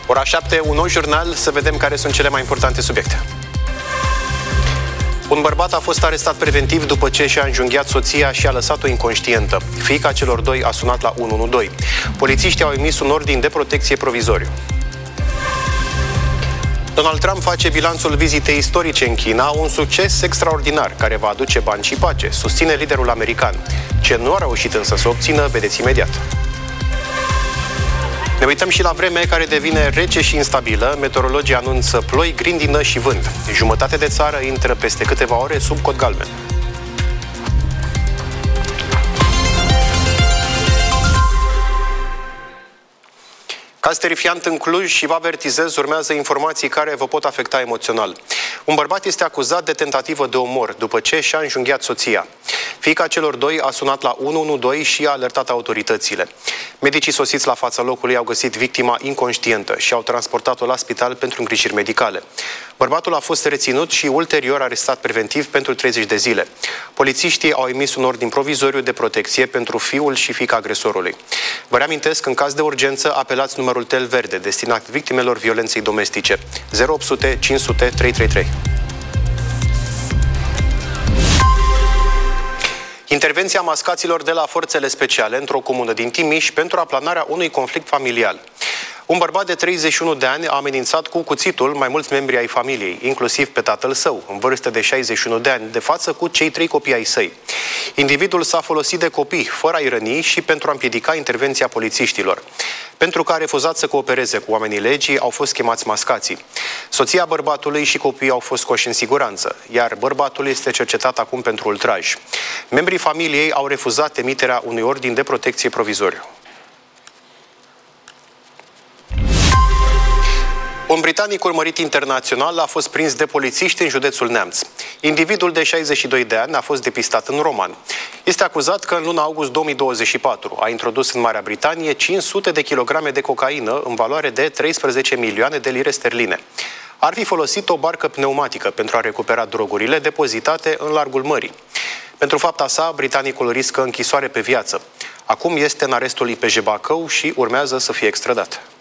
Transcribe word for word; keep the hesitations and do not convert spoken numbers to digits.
Ora șapte, un nou jurnal, să vedem care sunt cele mai importante subiecte. Un bărbat a fost arestat preventiv după ce și-a înjunghiat soția și a lăsat-o inconștientă. Fiica celor doi a sunat la unu unu doi. Polițiștii au emis un ordin de protecție provizoriu. Donald Trump face bilanțul vizitei istorice în China, un succes extraordinar care va aduce bani și pace, susține liderul american. Ce nu a reușit însă să obțină, vedeți imediat. Ne uităm și la vreme, care devine rece și instabilă. Meteorologii anunță ploi, grindină și vânt. Jumătate de țară intră peste câteva ore sub cod galben. Caz terifiant în Cluj și vă avertizez, urmează informații care vă pot afecta emoțional. Un bărbat este acuzat de tentativă de omor după ce și-a înjunghiat soția. Fiica celor doi a sunat la unu unu doi și a alertat autoritățile. Medicii sosiți la fața locului au găsit victima inconștientă și au transportat-o la spital pentru îngrijiri medicale. Bărbatul a fost reținut și ulterior arestat preventiv pentru treizeci de zile. Polițiștii au emis un ordin provizoriu de protecție pentru fiul și fiica agresorului. Vă reamintesc, în caz de urgență, apelați numărul Tel Verde, destinat victimelor violenței domestice. zero opt sute cinci sute trei trei trei. Intervenția mascaților de la forțele speciale într-o comună din Timiș pentru aplanarea unui conflict familial. Un bărbat de treizeci și unu de ani a amenințat cu cuțitul mai mulți membri ai familiei, inclusiv pe tatăl său, în vârstă de șaizeci și unu de ani, de față cu cei trei copii ai săi. Individul s-a folosit de copii, fără a-i răni și pentru a împiedica intervenția polițiștilor. Pentru că a refuzat să coopereze cu oamenii legii, au fost chemați mascații. Soția bărbatului și copiii au fost scoși în siguranță, iar bărbatul este cercetat acum pentru ultraj. Membrii familiei au refuzat emiterea unui ordin de protecție provizoriu. Un britanic urmărit internațional a fost prins de polițiști în județul Neamț. Individul de șaizeci și doi de ani a fost depistat în Roman. Este acuzat că în luna august două mii douăzeci și patru a introdus în Marea Britanie cinci sute de kilograme de cocaină în valoare de treisprezece milioane de lire sterline. Ar fi folosit o barcă pneumatică pentru a recupera drogurile depozitate în largul mării. Pentru fapta sa, britanicul riscă închisoare pe viață. Acum este în arestul I P J Bacău și urmează să fie extradat.